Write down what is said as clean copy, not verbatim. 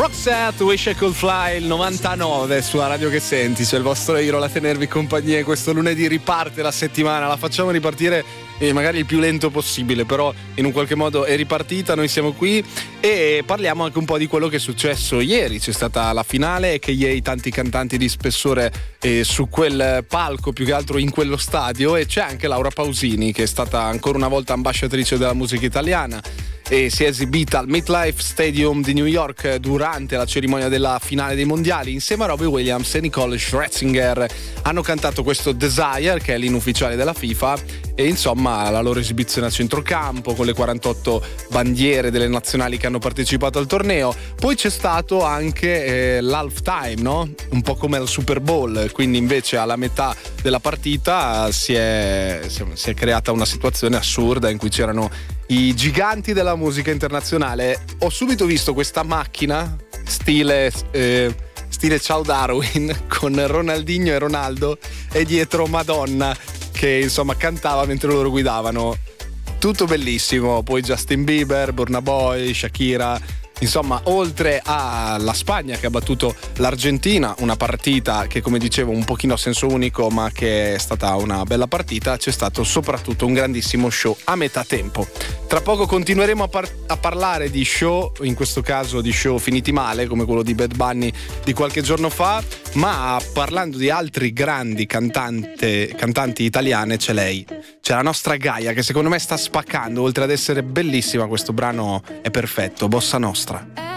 Roxette, Wish I Could Fly, il 99 sulla radio che senti. C'è il vostro Hiro a tenervi compagnia. Questo lunedì riparte la settimana, la facciamo ripartire magari il più lento possibile, però in un qualche modo è ripartita. Noi siamo qui e parliamo anche un po' di quello che è successo ieri. C'è stata la finale, che ieri tanti cantanti di spessore su quel palco, più che altro in quello stadio, e c'è anche Laura Pausini, che è stata ancora una volta ambasciatrice della musica italiana e si è esibita al MetLife Stadium di New York durante la cerimonia della finale dei mondiali. Insieme a Robbie Williams e Nicole Scherzinger hanno cantato questo Desire, che è l'inno ufficiale della FIFA, e insomma la loro esibizione a centrocampo con le 48 bandiere delle nazionali che hanno partecipato al torneo. Poi c'è stato anche l'halftime, no? Un po' come al Super Bowl, quindi invece alla metà della partita si è creata una situazione assurda in cui c'erano i giganti della musica internazionale. Ho subito visto questa macchina stile Ciao Darwin, con Ronaldinho e Ronaldo e dietro Madonna che insomma cantava mentre loro guidavano. Tutto bellissimo. Poi Justin Bieber, Burna Boy, Shakira. Insomma, oltre alla Spagna che ha battuto l'Argentina, una partita che, come dicevo, un pochino a senso unico, ma che è stata una bella partita, c'è stato soprattutto un grandissimo show a metà tempo. Tra poco continueremo a parlare di show, in questo caso di show finiti male, come quello di Bad Bunny di qualche giorno fa, ma parlando di altri grandi cantanti italiane, c'è lei. C'è la nostra Gaia, che secondo me sta spaccando. Oltre ad essere bellissima, questo brano è perfetto, Bossa Nostra.